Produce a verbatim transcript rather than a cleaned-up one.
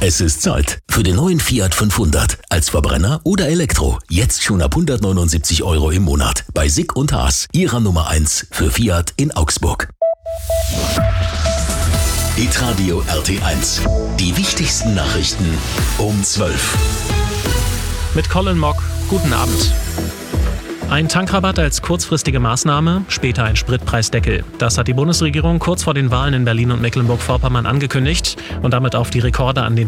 Es ist Zeit für den neuen Fiat fünfhundert. Als Verbrenner oder Elektro. Jetzt schon ab hundertneunundsiebzig Euro im Monat. Bei Sick und Haas, Ihrer Nummer eins für Fiat in Augsburg. Hitradio R T eins. Die wichtigsten Nachrichten um zwölf. Mit Colin Mock, guten Abend. Ein Tankrabatt als kurzfristige Maßnahme, später ein Spritpreisdeckel. Das hat die Bundesregierung kurz vor den Wahlen in Berlin und Mecklenburg-Vorpommern angekündigt und damit auf die Rekorde an den